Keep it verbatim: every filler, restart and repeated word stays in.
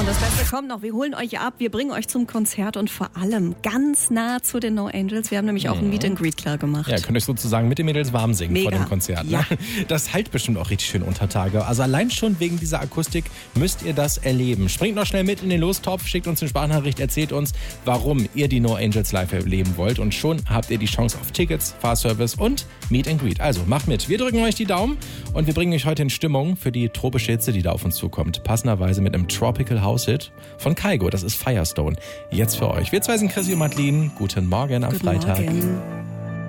Und das Beste kommt noch. Wir holen euch ab, wir bringen euch zum Konzert und vor allem ganz nah zu den No Angels. Wir haben nämlich auch ein Meet and Greet klar gemacht. Ja, könnt euch sozusagen mit den Mädels warm singen Mega. vor dem Konzert. Ja. Das halt bestimmt auch richtig schön unter Tage. Also allein schon wegen dieser Akustik müsst ihr das erleben. Springt noch schnell mit in den Lostopf, schickt uns eine Sprachnachricht, erzählt uns, warum ihr die No Angels live erleben wollt. Und schon habt ihr die Chance auf Tickets, Fahrservice und Meet and Greet. Also macht mit. Wir drücken euch die Daumen und wir bringen euch heute in Stimmung für die tropische Hitze, die da auf uns zukommt. Passenderweise mit einem Tropical House Hit von Kygo. Das ist Firestone. Jetzt für euch. Wir zwei sind Chrissy und Madeline. Guten Morgen am Guten Freitag. Morgen.